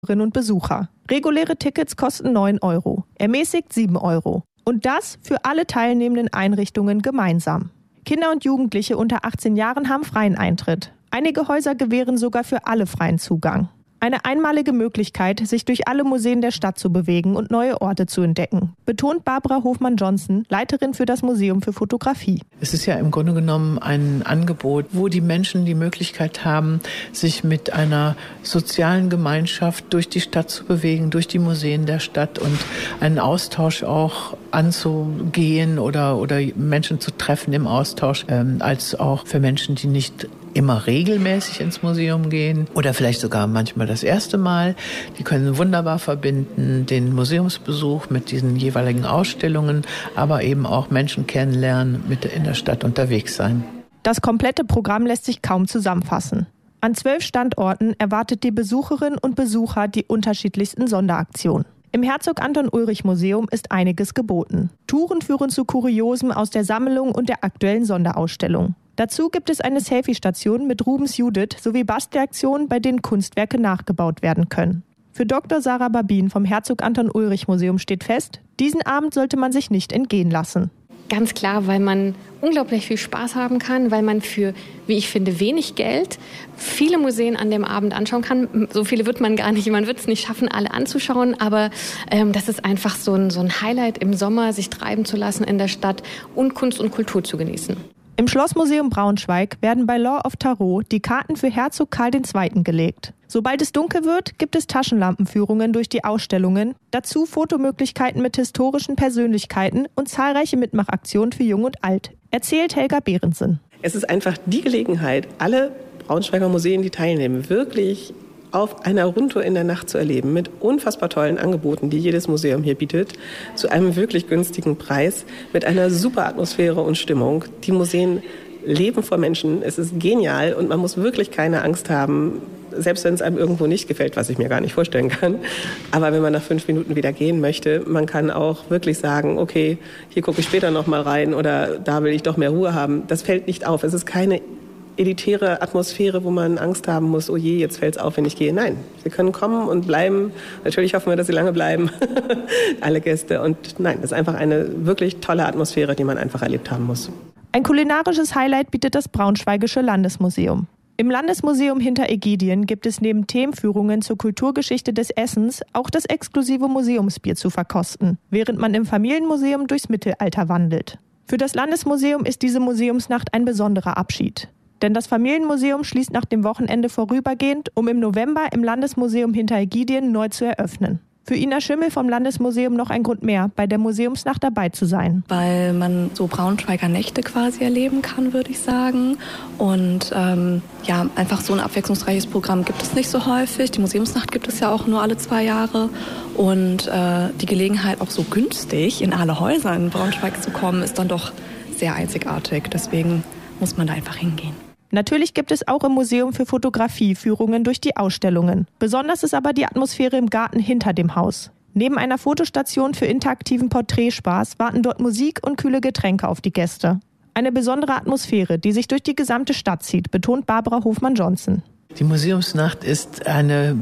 Besucherinnen und Besucher. Reguläre Tickets kosten 9 €, ermäßigt 7 €. Und das für alle teilnehmenden Einrichtungen gemeinsam. Kinder und Jugendliche unter 18 Jahren haben freien Eintritt. Einige Häuser gewähren sogar für alle freien Zugang. Eine einmalige Möglichkeit, sich durch alle Museen der Stadt zu bewegen und neue Orte zu entdecken, betont Barbara Hofmann-Johnson, Leiterin für das Museum für Fotografie. Es ist ja im Grunde genommen ein Angebot, wo die Menschen die Möglichkeit haben, sich mit einer sozialen Gemeinschaft durch die Stadt zu bewegen, durch die Museen der Stadt und einen Austausch auch anzugehen oder Menschen zu treffen im Austausch, als auch für Menschen, die nicht immer regelmäßig ins Museum gehen oder vielleicht sogar manchmal das erste Mal. Die können wunderbar verbinden, den Museumsbesuch mit diesen jeweiligen Ausstellungen, aber eben auch Menschen kennenlernen, mit in der Stadt unterwegs sein. Das komplette Programm lässt sich kaum zusammenfassen. An 12 Standorten erwartet die Besucherinnen und Besucher die unterschiedlichsten Sonderaktionen. Im Herzog-Anton-Ulrich-Museum ist einiges geboten. Touren führen zu Kuriosem aus der Sammlung und der aktuellen Sonderausstellung. Dazu gibt es eine Selfie-Station mit Rubens Judith sowie Bastelaktionen, bei denen Kunstwerke nachgebaut werden können. Für Dr. Sarah Babin vom Herzog-Anton-Ulrich-Museum steht fest, diesen Abend sollte man sich nicht entgehen lassen. Ganz klar, weil man unglaublich viel Spaß haben kann, weil man für, wie ich finde, wenig Geld viele Museen an dem Abend anschauen kann. So viele wird man gar nicht, man wird es nicht schaffen, alle anzuschauen, aber das ist einfach so ein Highlight im Sommer, sich treiben zu lassen in der Stadt und Kunst und Kultur zu genießen. Im Schlossmuseum Braunschweig werden bei Law of Tarot die Karten für Herzog Karl II. Gelegt. Sobald es dunkel wird, gibt es Taschenlampenführungen durch die Ausstellungen, dazu Fotomöglichkeiten mit historischen Persönlichkeiten und zahlreiche Mitmachaktionen für Jung und Alt, erzählt Helga Behrensen. Es ist einfach die Gelegenheit, alle Braunschweiger Museen, die teilnehmen, wirklich auf einer Rundtour in der Nacht zu erleben, mit unfassbar tollen Angeboten, die jedes Museum hier bietet, zu einem wirklich günstigen Preis, mit einer super Atmosphäre und Stimmung. Die Museen leben vor Menschen, es ist genial und man muss wirklich keine Angst haben, selbst wenn es einem irgendwo nicht gefällt, was ich mir gar nicht vorstellen kann. Aber wenn man nach 5 Minuten wieder gehen möchte, man kann auch wirklich sagen, okay, hier gucke ich später noch mal rein oder da will ich doch mehr Ruhe haben. Das fällt nicht auf. Es ist keine elitäre Atmosphäre, wo man Angst haben muss, oh je, jetzt fällt es auf, wenn ich gehe. Nein, sie können kommen und bleiben. Natürlich hoffen wir, dass sie lange bleiben, alle Gäste. Und nein, das ist einfach eine wirklich tolle Atmosphäre, die man einfach erlebt haben muss. Ein kulinarisches Highlight bietet das Braunschweigische Landesmuseum. Im Landesmuseum Hinteregidien gibt es neben Themenführungen zur Kulturgeschichte des Essens auch das exklusive Museumsbier zu verkosten, während man im Familienmuseum durchs Mittelalter wandelt. Für das Landesmuseum ist diese Museumsnacht ein besonderer Abschied. Denn das Familienmuseum schließt nach dem Wochenende vorübergehend, um im November im Landesmuseum Hinteregidien neu zu eröffnen. Für Ina Schimmel vom Landesmuseum noch ein Grund mehr, bei der Museumsnacht dabei zu sein. Weil man so Braunschweiger Nächte quasi erleben kann, würde ich sagen. Und einfach so ein abwechslungsreiches Programm gibt es nicht so häufig. Die Museumsnacht gibt es ja auch nur alle 2 Jahre. Und die Gelegenheit, auch so günstig in alle Häuser in Braunschweig zu kommen, ist dann doch sehr einzigartig. Deswegen muss man da einfach hingehen. Natürlich gibt es auch im Museum für Fotografie Führungen durch die Ausstellungen. Besonders ist aber die Atmosphäre im Garten hinter dem Haus. Neben einer Fotostation für interaktiven Porträtspaß warten dort Musik und kühle Getränke auf die Gäste. Eine besondere Atmosphäre, die sich durch die gesamte Stadt zieht, betont Barbara Hofmann-Johnson. Die Museumsnacht ist eine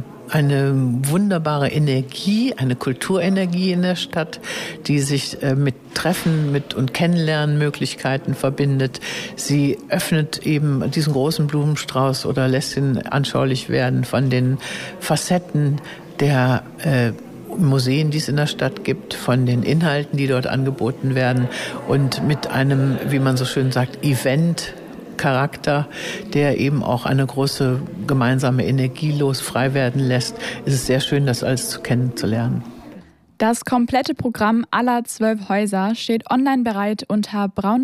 wunderbare Energie, eine Kulturenergie in der Stadt, die sich mit Treffen und Kennenlernmöglichkeiten verbindet. Sie öffnet eben diesen großen Blumenstrauß oder lässt ihn anschaulich werden von den Facetten der Museen, die es in der Stadt gibt, von den Inhalten, die dort angeboten werden und mit einem, wie man so schön sagt, Event-Charakter, der eben auch eine große gemeinsame Energie frei werden lässt, ist es sehr schön, das alles kennenzulernen. Das komplette Programm aller 12 Häuser steht online bereit unter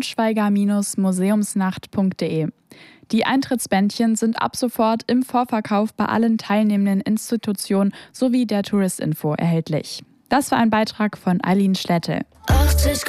braunschweiger-museumsnacht.de. Die Eintrittsbändchen sind ab sofort im Vorverkauf bei allen teilnehmenden Institutionen sowie der Touristinfo erhältlich. Das war ein Beitrag von Eileen Schlettel.